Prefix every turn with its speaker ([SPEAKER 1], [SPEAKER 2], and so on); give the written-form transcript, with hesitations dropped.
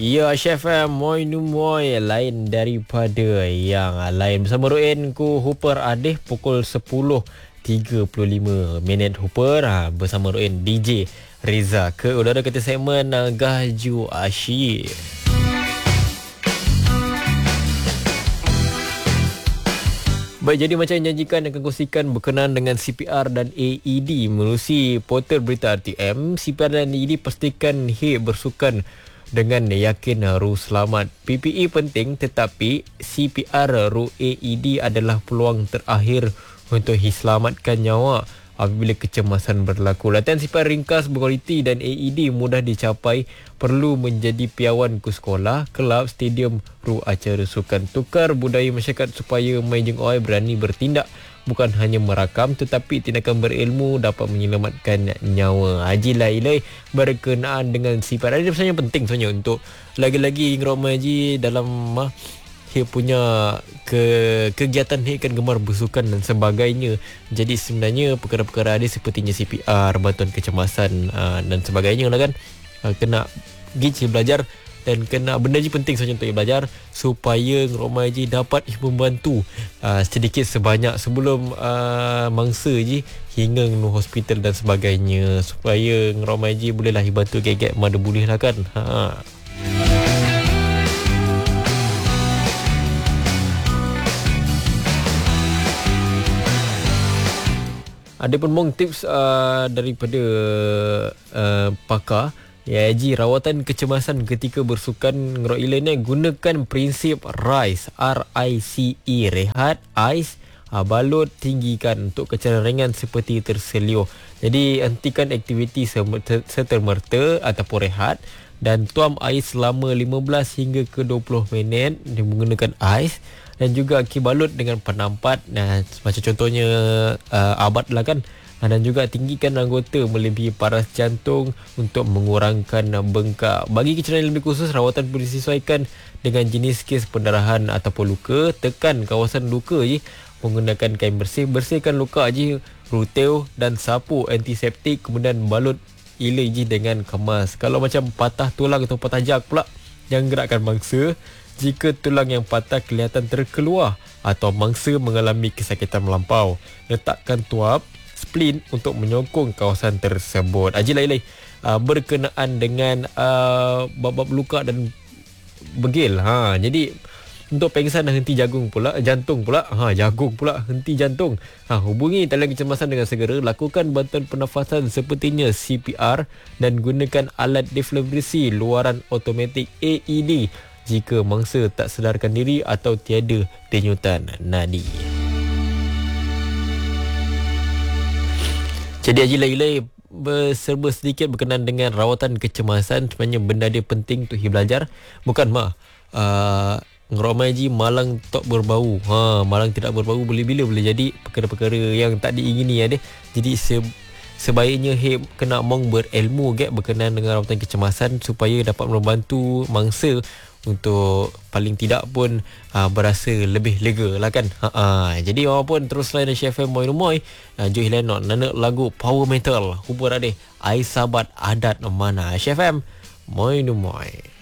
[SPEAKER 1] Ya, Chef Moi Numoy lain daripada yang lain. Bersama Ruin ku Hooper Adih pukul 10.35 Hooper bersama Ruin DJ Reza ke udara kita segmen Gahju Asyik. Baik, jadi macam yang janjikan akan kongsikan berkenaan dengan CPR dan AED menerusi portal berita RTM. CPR dan AED pastikan bersukan dengan yakin ru selamat. PPE penting tetapi CPR ru AED adalah peluang terakhir untuk selamatkan nyawa apabila kecemasan berlaku. Latihan CPR ringkas berkualiti dan AED mudah dicapai perlu menjadi piawan ke sekolah, kelab, stadium, ru acara sukan. Tukar budaya masyarakat supaya mai jeng oi berani bertindak, bukan hanya merakam tetapi tindakan berilmu dapat menyelamatkan nyawa. Haji Lailai berkenaan dengan CPR. Ini sebenarnya penting sebenarnya untuk lagi-lagi Ngeroma Haji dalam dia punya kegiatan dia kan gemar bersukan dan sebagainya. Jadi sebenarnya perkara-perkara dia sepertinya CPR, bantuan kecemasan dan sebagainya lah kan. Kena gigi belajar dan kena benda je penting sahaja untuk belajar supaya Ngeroma Haji dapat membantu sedikit sebanyak sebelum mangsa je hingga ke hospital dan sebagainya, supaya Ngeroma Haji bolehlah bantu gek-gek mana boleh lah kan. Ada pun mong tips daripada pakar Haji rawatan kecemasan ketika bersukan ngeroilan ni, gunakan prinsip RICE, R-I-C-E, rehat, ais, balut, tinggikan untuk kecerahan ringan seperti terseluh. Jadi hentikan aktiviti serta-merta ataupun rehat dan tuam air selama 15 hingga ke 20 minit menggunakan ais, dan juga balut dengan penampat. Macam contohnya abad lah kan. Dan juga tinggikan anggota melebihi paras jantung untuk mengurangkan bengkak. Bagi kecerahan lebih khusus, rawatan boleh disesuaikan dengan jenis kes pendarahan ataupun luka. Tekan kawasan luka je menggunakan kain bersih. Bersihkan luka je, ruteo dan sapu antiseptik. Kemudian balut ilai je dengan kemas. Kalau macam patah tulang atau patah jak pula, jangan gerakkan mangsa jika tulang yang patah kelihatan terkeluar atau mangsa mengalami kesakitan melampau. Letakkan tuap splint untuk menyokong kawasan tersebut. Haji Lailai berkenaan dengan bab-bab luka dan begil. Jadi untuk pengsan dan henti jantung pula, henti jantung. Hubungi talian kecemasan dengan segera. Lakukan bantuan pernafasan sepertinya CPR dan gunakan alat defibrillasi luaran automatik AED jika mangsa tak sedarkan diri atau tiada denyutan nadi. Jadi Haji Lailai berserba sedikit berkenaan dengan rawatan kecemasan. Sebenarnya benda dia penting untuk belajar. Bukan Ngeroma Haji malang tak berbau. Malang tidak berbau bila-bila boleh jadi perkara-perkara yang tak diingini ada. Jadi sebaiknya kena mong berilmu berkenaan dengan rawatan kecemasan supaya dapat membantu mangsa untuk paling tidak pun berasa lebih lega lah kan. Jadi orang pun terus lain Chef Moi Numoy Joy Lennon nana lagu power metal Hubur Adeh Ai Sabat Adat Mana. Chef Moi Numoy.